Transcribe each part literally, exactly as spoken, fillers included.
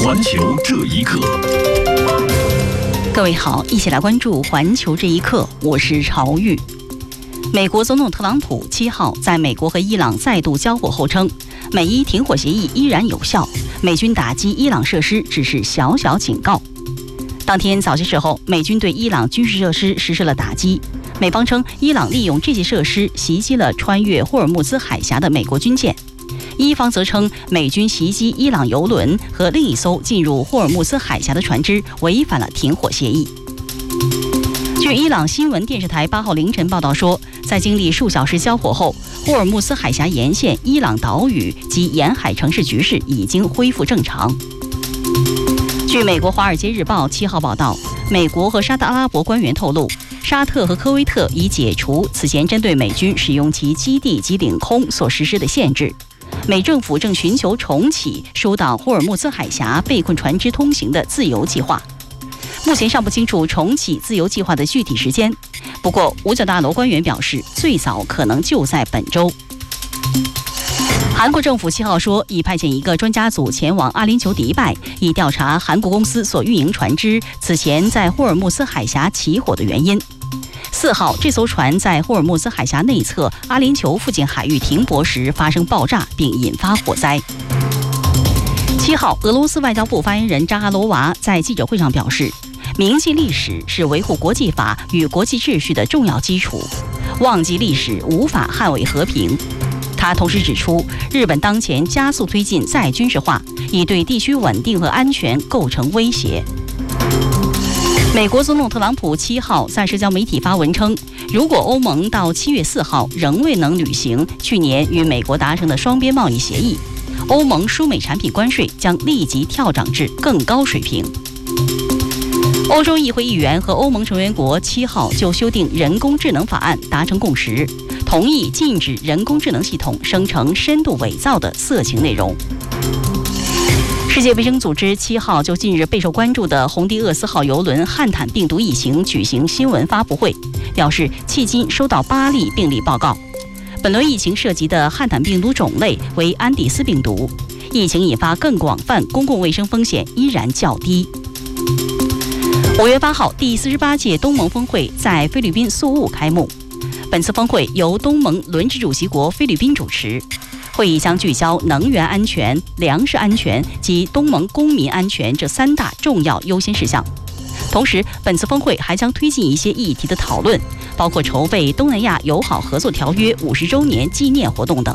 环球这一刻， 各位好，一起来关注环球这一刻，我是朝玉。美国总统特朗普七号在美国和伊朗再度交火后称，美伊停火协议依然有效，美军打击伊朗设施只是小小警告。当天早些时候，美军对伊朗军事设施实施了打击，美方称伊朗利用这些设施袭击了穿越霍尔木兹海峡的美国军舰。伊方则称，美军袭击伊朗油轮和另一艘进入霍尔木兹海峡的船只，违反了停火协议。据伊朗新闻电视台八号凌晨报道说，在经历数小时交火后，霍尔木兹海峡沿线伊朗岛屿及沿海城市局势已经恢复正常。据美国《华尔街日报》七号报道，美国和沙特阿拉伯官员透露，沙特和科威特已解除此前针对美军使用其基地及领空所实施的限制。美政府正寻求重启疏导霍尔木兹海峡被困船只通行的自由计划。目前尚不清楚重启自由计划的具体时间，不过五角大楼官员表示，最早可能就在本周。韩国政府七号说，已派遣一个专家组前往阿联酋迪拜，以调查韩国公司所运营船只此前在霍尔木兹海峡起火的原因。四号，这艘船在霍尔木兹海峡内侧阿联酋附近海域停泊时发生爆炸，并引发火灾。七号，俄罗斯外交部发言人扎哈罗娃在记者会上表示，铭记历史是维护国际法与国际秩序的重要基础，忘记历史无法捍卫和平。他同时指出，日本当前加速推进再军事化，已对地区稳定和安全构成威胁。美国总统特朗普七号在社交媒体发文称，如果欧盟到七月四号仍未能履行去年与美国达成的双边贸易协议，欧盟输美产品关税将立即跳涨至更高水平。欧洲议会议员和欧盟成员国七号就修订人工智能法案达成共识，同意禁止人工智能系统生成深度伪造的色情内容。世界卫生组织七号就近日备受关注的红地厄斯号邮轮汉坦病毒疫情举行新闻发布会，表示迄今收到八例病例报告。本轮疫情涉及的汉坦病毒种类为安第斯病毒，疫情引发更广泛公共卫生风险依然较低。五月八号，第四十八届东盟峰会在菲律宾宿务开幕。本次峰会由东盟轮值主席国菲律宾主持，会议将聚焦能源安全、粮食安全及东盟公民安全这三大重要优先事项。同时，本次峰会还将推进一些议题的讨论，包括筹备东南亚友好合作条约五十周年纪念活动等。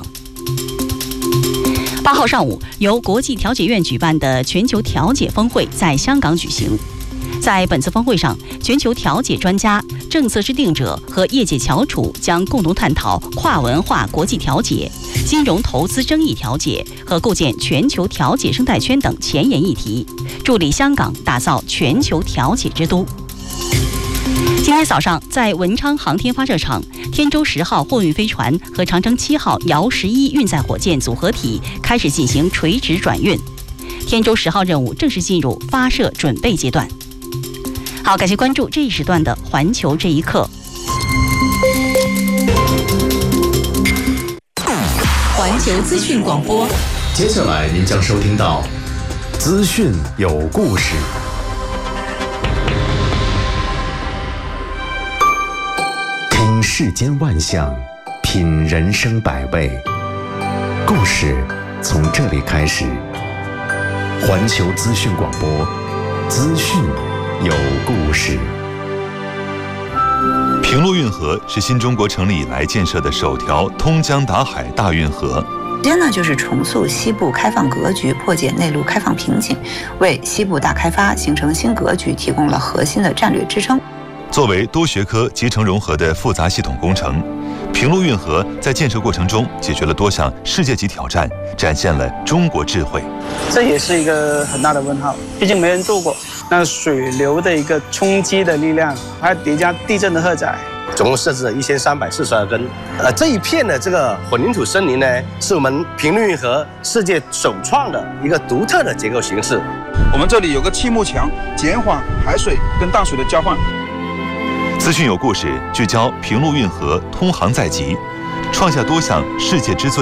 八号上午，由国际调解院举办的全球调解峰会在香港举行。在本次峰会上，全球调解专家、政策制定者和业界翘楚将共同探讨跨文化国际调解、金融投资争议调解和构建全球调解生态圈等前沿议题，助力香港打造全球调解之都。今天早上，在文昌航天发射场，天舟十号货运飞船和长征七号遥十一运载火箭组合体开始进行垂直转运，天舟十号任务正式进入发射准备阶段。好，感谢关注这一时段的环球这一刻。 环球资讯广播， 接下来您将收听到资讯有故事。听世间万象，品人生百味，故事从这里开始。环球资讯广播，资讯有故事。 平陆运河是新中国成立以来建设的首条通江达海大运河。 首先呢，就是重塑西部开放格局，破解内陆开放瓶颈，为西部大开发形成新格局提供了核心的战略支撑。 作为多学科集成融合的复杂系统工程，平陆运河在建设过程中解决了多项世界级挑战，展现了中国智慧。 这也是一个很大的问号，毕竟没人做过。那水流的一个冲击的力量，还有叠加地震的荷载， 总共设置了一千三百四十二根。呃，这一片的这个混凝土森林呢，是我们平陆运河世界首创的一个独特的结构形式。 我们这里有个气幕墙，减缓海水跟淡水的交换。 资讯有故事，聚焦平陆运河通航在即，创下多项世界之最。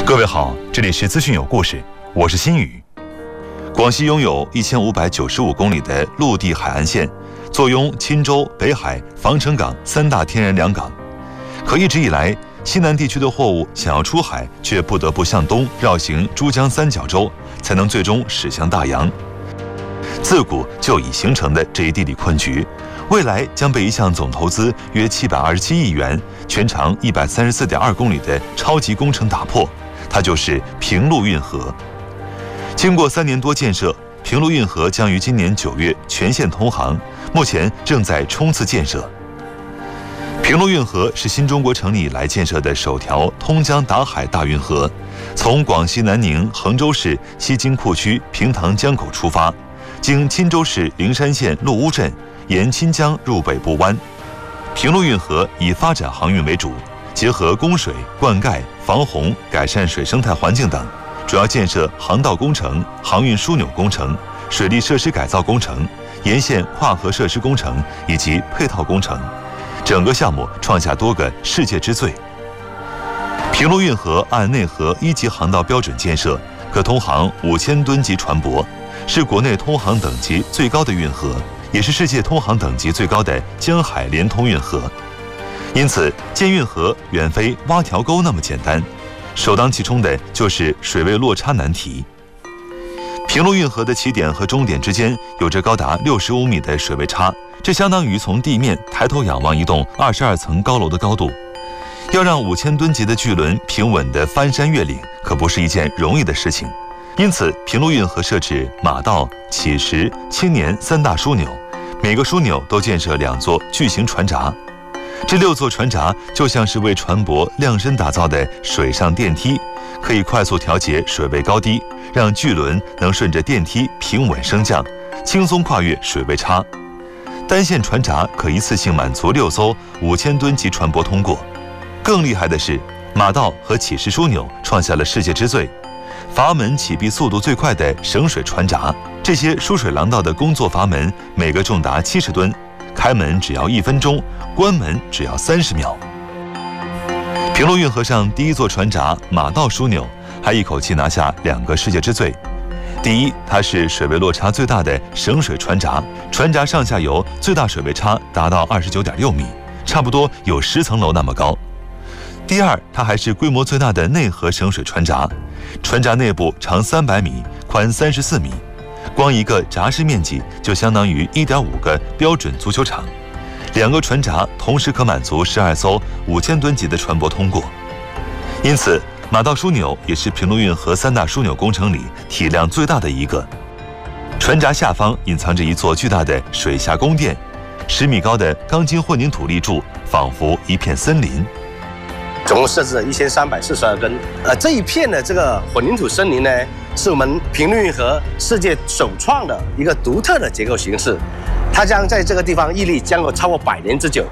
各位好，这里是资讯有故事，我是新宇。广西拥有一千五百九十五公里的陆地海岸线，坐拥钦州、北海、防城港三大天然良港。可一直以来，西南地区的货物想要出海，却不得不向东绕行珠江三角洲，才能最终驶向大洋。自古就已形成的这一地理困局，未来将被一项总投资约七百二十七亿元、全长一百三十四点二公里的超级工程打破。它就是平陆运河。经过三年多建设，平陆运河将于今年九月全线通航，目前正在冲刺建设。平陆运河是新中国成立以来建设的首条通江达海大运河，从广西南宁衡州市西京库区平塘江口出发，经钦州市灵山县陆乌镇，沿钦江入北部湾。平陆运河以发展航运为主，结合供水、灌溉、防洪、改善水生态环境等，主要建设航道工程、航运枢纽工程、水利设施改造工程、沿线跨河设施工程以及配套工程，整个项目创下多个世界之最。平陆运河按内河一级航道标准建设，可通航五千吨级船舶，是国内通航等级最高的运河，也是世界通航等级最高的江海连通运河。因此，建运河远非挖条沟那么简单，首当其冲的就是水位落差难题。平陆运河的起点和终点之间有着高达六十五米的水位差，这相当于从地面抬头仰望一栋二十二层高楼的高度。要让五千吨级的巨轮平稳地翻山越岭，可不是一件容易的事情。因此，平陆运河设置马道、起石、青年三大枢纽，每个枢纽都建设两座巨型船闸。这六座船闸就像是为船舶量身打造的水上电梯，可以快速调节水位高低，让巨轮能顺着电梯平稳升降，轻松跨越水位差。单线船闸可一次性满足六艘五千吨级船舶通过。更厉害的是，马道和起石枢纽创下了世界之最，阀门起闭速度最快的省水船闸。这些输水廊道的工作阀门每个重达七十吨，开门只要一分钟，关门只要三十秒。平陆运河上第一座船闸马道枢纽还一口气拿下两个世界之最。第一，它是水位落差最大的省水船闸，船闸上下游最大水位差达到二十九点六米，差不多有十层楼那么高。第二，它还是规模最大的内河省水船闸，船闸内部长三百米，宽三十四米，光一个闸室面积就相当于 一点五个标准足球场。两个船闸同时可满足十二艘五千吨级的船舶通过。因此，马道枢纽也是平陆运河三大枢纽工程里体量最大的一个。船闸下方隐藏着一座巨大的水下宫殿，十米高的钢筋混凝土立柱仿佛一片森林。 总共设置了一千三百四十二根。呃，这一片的这个混凝土森林呢，是我们平陆运河世界首创的一个独特的结构形式，它将在这个地方屹立将有超过百年之久。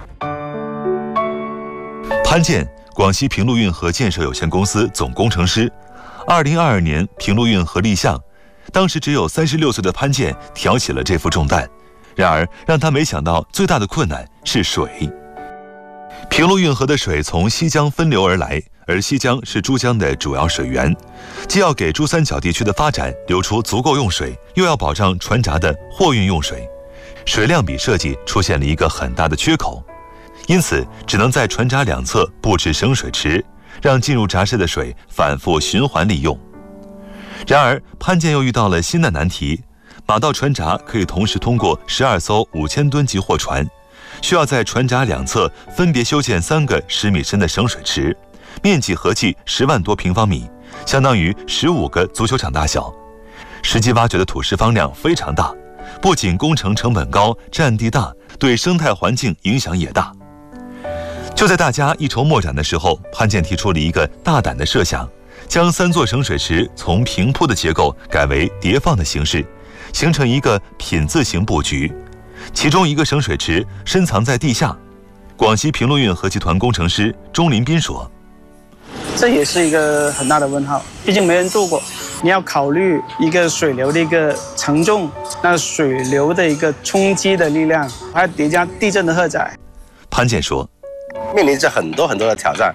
潘建，广西平陆运河建设有限公司总工程师。二零二二年平陆运河立项，当时只有三十六岁的潘建挑起了这副重担。然而，让他没想到最大的困难是水。平陆运河的水从西江分流而来，而西江是珠江的主要水源，既要给珠三角地区的发展留出足够用水，又要保障船闸的货运用水，水量比设计出现了一个很大的缺口，因此只能在船闸两侧布置省水池，让进入闸室的水反复循环利用。然而，潘建又遇到了新的难题，马道船闸可以同时通过十二艘五千吨级货船，需要在船闸两侧分别修建三个十米深的省水池，面积合计十万多平方米，相当于十五个足球场大小。实际挖掘的土石方量非常大，不仅工程成本高、占地大，对生态环境影响也大。就在大家一筹莫展的时候，潘建提出了一个大胆的设想，将三座省水池从平铺的结构改为叠放的形式，形成一个品字形布局。其中一个省水池深藏在地下。广西平陆运河集团工程师钟林斌说：“ 这也是一个很大的问号，毕竟没人做过。你要考虑一个水流的一个承重，那水流的一个冲击的力量，还要叠加地震的荷载。” 潘建说：“ 面临着很多很多的挑战，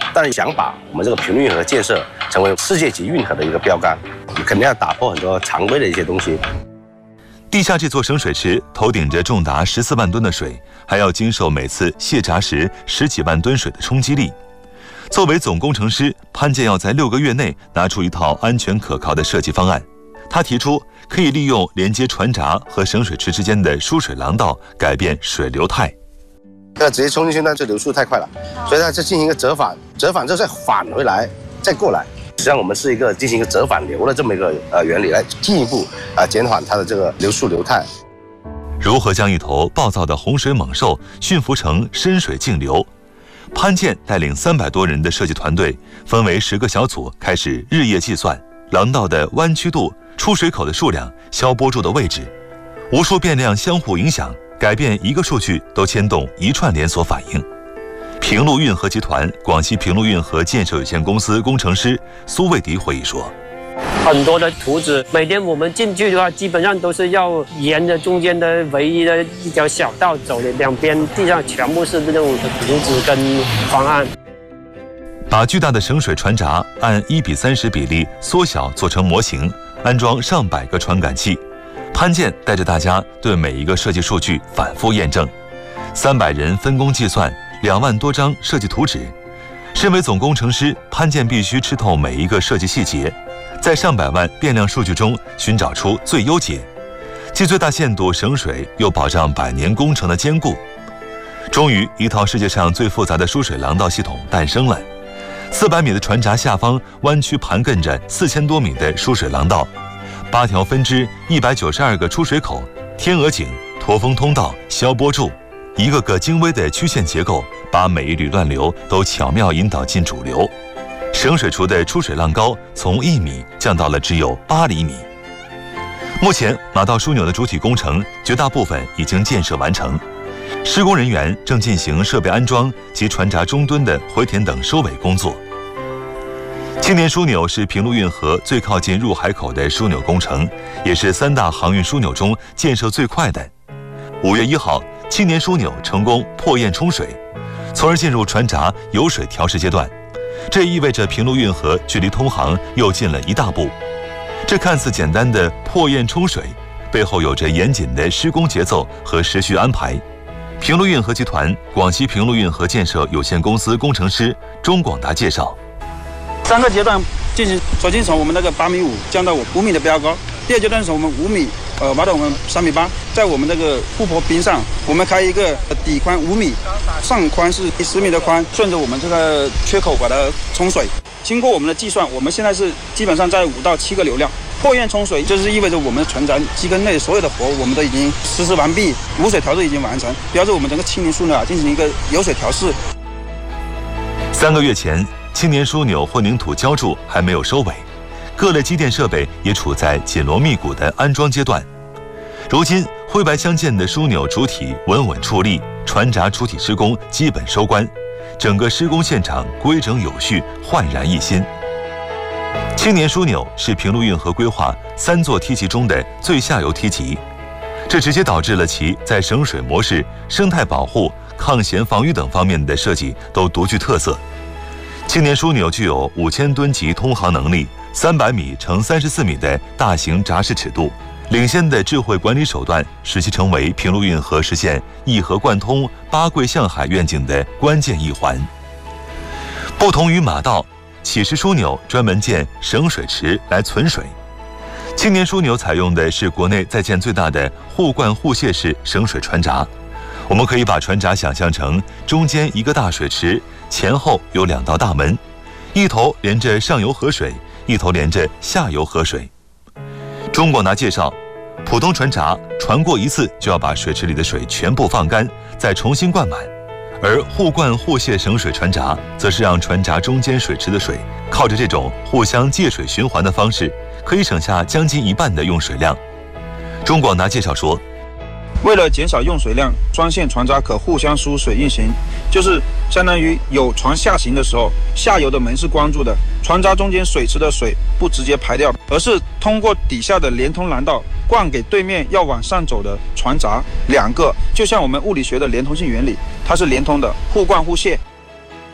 但是想把我们这个平陆运河建设成为世界级运河的一个标杆，肯定要打破很多常规的一些东西。 地下这座省水池头顶着重达十四万吨的水，还要经受每次泄闸时十几万吨水的冲击力。作为总工程师，潘建要在六个月内拿出一套安全可靠的设计方案。他提出可以利用连接船闸和省水池之间的输水廊道改变水流态。 这个直接冲进去，那这流速太快了，所以它再进行一个折返，折返之后再返回来，再过来。实际上我们是一个进行一个折返流的这么一个呃原理，来进一步啊、呃、减缓它的这个流速流态。 如何将一头暴躁的洪水猛兽驯服成深水静流？潘建带领三百多人的设计团队，分为十个小组，开始日夜计算廊道的弯曲度、出水口的数量、消波柱的位置，无数变量相互影响，改变一个数据都牵动一串连锁反应。平陆运河集团广西平陆运河建设有限公司工程师苏卫迪回忆说， 很多的图纸，每天我们进去的话，基本上都是要沿着中间的唯一的一条小道走的，两边地上全部是这种图纸跟方案。 把巨大的省水船闸按一比三十比例缩小做成模型，安装上百个传感器。潘建带着大家对每一个设计数据反复验证，三百人分工计算，两万多张设计图纸。身为总工程师，潘建必须吃透每一个设计细节，在上百万变量数据中寻找出最优解，既最大限度省水，又保障百年工程的坚固。终于，一套世界上最复杂的输水廊道系统诞生了。四百米的船闸下方弯曲盘亘着四千多米的输水廊道，八条分支，一百九十二个出水口，天鹅颈、驼峰通道、消波柱，一个个精微的曲线结构，把每一缕乱流都巧妙引导进主流。省水处的出水浪高从一米降到了只有八厘米。目前，马道枢纽的主体工程绝大部分已经建设完成。施工人员正进行设备安装及船闸中墩的回填等收尾工作。青年枢纽是平陆运河最靠近入海口的枢纽工程，也是三大航运枢纽中建设最快的。五月一号，青年枢纽成功破堰冲水，从而进入船闸油水调试阶段。这意味着平陆运河距离通航又近了一大步。这看似简单的破堰冲水，背后有着严谨的施工节奏和时序安排。平陆运河集团广西平陆运河建设有限公司工程师钟广达介绍， 三个阶段进行，首先从我们那个八米五降到五米的标高，第二阶段是我们五米，呃，挖到我们三米八，在我们那个护坡边上，我们开一个底宽五米，上宽是十米的宽，顺着我们这个缺口把它冲水。经过我们的计算，我们现在是基本上在五到七个流量。破堰冲水就是意味着我们船闸机根内所有的活我们都已经实施完毕，无水调试已经完成，标志我们整个青年枢纽啊进行一个油水调试。 三个月前，青年枢纽混凝土浇筑还没有收尾，各类机电设备也处在紧锣密鼓的安装阶段。如今，灰白相间的枢纽主体稳稳矗立，船闸主体施工基本收官，整个施工现场规整有序，焕然一新。青年枢纽是平陆运河规划三座梯级中的最下游梯级，这直接导致了其在省水模式、生态保护、抗咸防御等方面的设计都独具特色。青年枢纽具有五千吨级通航能力，三百米乘三十四米的大型闸式尺度，领先的智慧管理手段，使其成为平陆运河实现一河贯通、八桂向海愿景的关键一环。不同于马道，启石枢纽专门建省水池来存水，青年枢纽采用的是国内在建最大的互灌互泄式省水船闸。我们可以把船闸想象成中间一个大水池，前后有两道大门，一头连着上游河水，一头连着下游河水。钟广达介绍，普通船闸船过一次就要把水池里的水全部放干，再重新灌满。而互灌互泄省水船闸，则是让船闸中间水池的水靠着这种互相借水循环的方式，可以省下将近一半的用水量。钟广达介绍说， 为了减少用水量，双线船闸可互相输水运行，就是相当于有船下行的时候，下游的门是关住的，船闸中间水池的水不直接排掉，而是通过底下的连通廊道灌给对面要往上走的船闸，两个就像我们物理学的连通性原理，它是连通的，互灌互泄。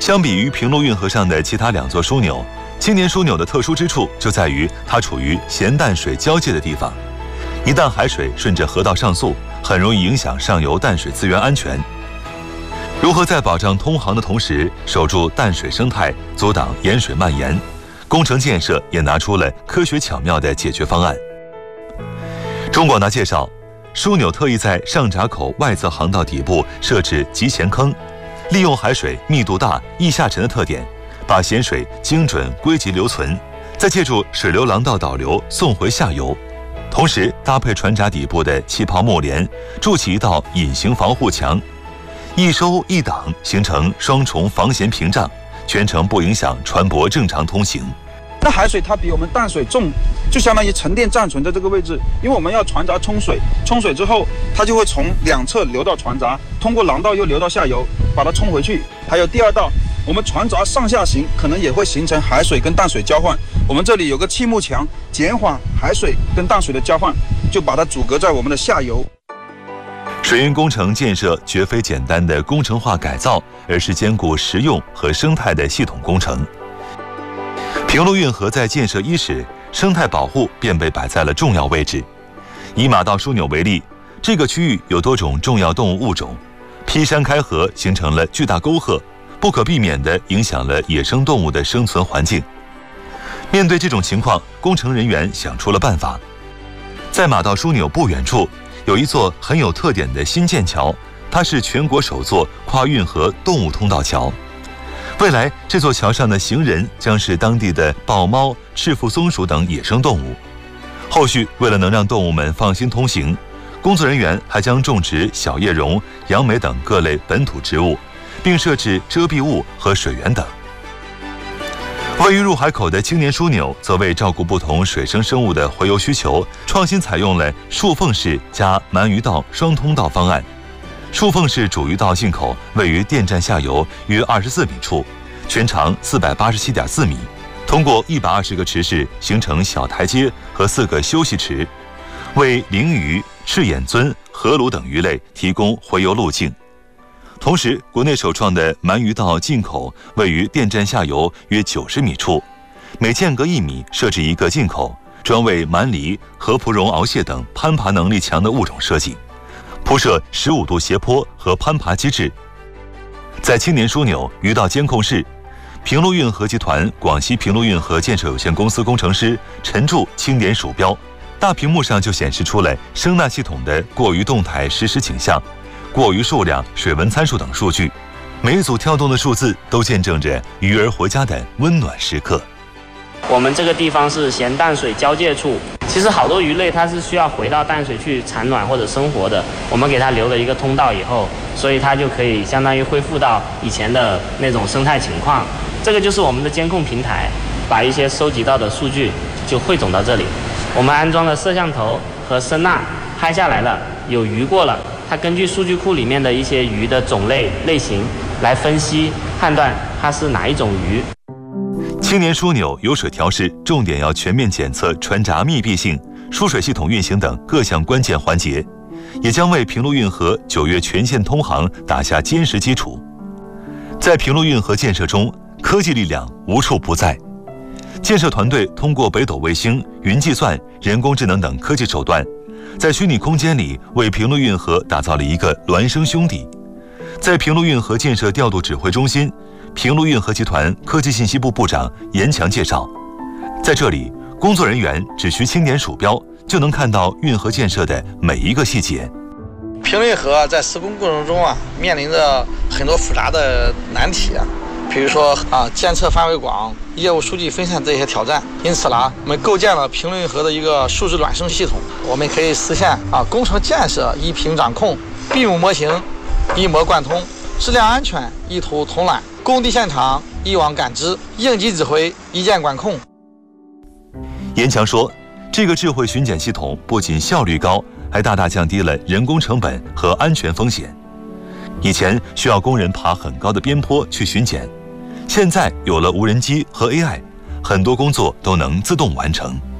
相比于平陆运河上的其他两座枢纽，青年枢纽的特殊之处就在于它处于咸淡水交界的地方，一旦海水顺着河道上溯，很容易影响上游淡水资源安全。如何在保障通航的同时守住淡水生态，阻挡盐水蔓延，工程建设也拿出了科学巧妙的解决方案。中广达介绍，枢纽特意在上闸口外侧航道底部设置集咸坑，利用海水密度大、易下沉的特点，把咸水精准归集留存，再借助水流廊道导流送回下游，同时搭配船闸底部的气泡木帘，筑起一道隐形防护墙，一收一挡，形成双重防咸屏障，全程不影响船舶正常通行。 那海水它比我们淡水重，就相当于沉淀暂存在这个位置，因为我们要船闸冲水，冲水之后它就会从两侧流到船闸，通过廊道又流到下游，把它冲回去。还有第二道，我们船闸上下行可能也会形成海水跟淡水交换，我们这里有个气幕墙，减缓海水跟淡水的交换，就把它阻隔在我们的下游。 水运工程建设绝非简单的工程化改造，而是兼顾实用和生态的系统工程。平陆运河在建设伊始，生态保护便被摆在了重要位置。以马道枢纽为例，这个区域有多种重要动物物种，劈山开河形成了巨大沟壑，不可避免地影响了野生动物的生存环境。面对这种情况，工程人员想出了办法。在马道枢纽不远处，有一座很有特点的新建桥，它是全国首座跨运河动物通道桥。未来，这座桥上的行人将是当地的豹猫、赤腹松鼠等野生动物。后续，为了能让动物们放心通行，工作人员还将种植小叶榕、杨梅等各类本土植物，并设置遮蔽物和水源等。位于入海口的青年枢纽，则为照顾不同水生生物的洄游需求，创新采用了竖缝式加鳗鱼道双通道方案。竖缝式主鱼道进口位于电站下游约二十四米处，全长四百八十七点四米，通过一百二十个池室形成小台阶和四个休息池，为鲮鱼、赤眼鳟、河鲈等鱼类提供洄游路径。同时，国内首创的鳗鱼道进口位于电站下游约九十米处，每间隔一米设置一个进口，专为鳗鲢、河蒲蓉螯蟹等攀爬能力强的物种设计，铺设十五度斜坡和攀爬机制。在青年枢纽鱼道监控室，平陆运河集团广西平陆运河建设有限公司工程师陈柱清点鼠标，大屏幕上就显示出了声纳系统的过鱼动态实时景象、过鱼数量、水文参数等数据，每一组跳动的数字都见证着鱼儿回家的温暖时刻。 我们这个地方是咸淡水交界处，其实好多鱼类它是需要回到淡水去产卵或者生活的，我们给它留了一个通道以后，所以它就可以相当于恢复到以前的那种生态情况。这个就是我们的监控平台，把一些收集到的数据就汇总到这里。我们安装了摄像头和声呐，拍下来了，有鱼过了，它根据数据库里面的一些鱼的种类类型来分析判断它是哪一种鱼。 青年枢纽有水调试重点要全面检测船闸密闭性、输水系统运行等各项关键环节，也将为平陆运河九月全线通航打下坚实基础。在平陆运河建设中，科技力量无处不在。建设团队通过北斗卫星、云计算、人工智能等科技手段，在虚拟空间里为平陆运河打造了一个孪生兄弟。在平陆运河建设调度指挥中心，平陆运河集团科技信息部部长严强介绍，在这里，工作人员只需轻点鼠标，就能看到运河建设的每一个细节。 平陆运河在施工过程中啊，面临着很多复杂的难题啊，比如说啊，监测范围广、业务数据分散这些挑战。因此啦，我们构建了平陆运河的一个数字孪生系统，我们可以实现啊，工程建设一屏掌控，闭幕模型一模贯通，质量安全一图统揽，工地现场一网感知，应急指挥一键管控。 严强说，这个智慧巡检系统不仅效率高，还大大降低了人工成本和安全风险。以前需要工人爬很高的边坡去巡检，现在有了无人机和 A I， 很多工作都能自动完成。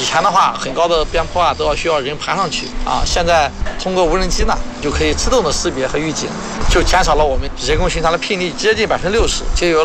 以前的话，很高的边坡啊都要需要人爬上去啊，现在通过无人机呢，就可以自动的识别和预警，就减少了我们人工巡查的频率接近百分之六十，就有了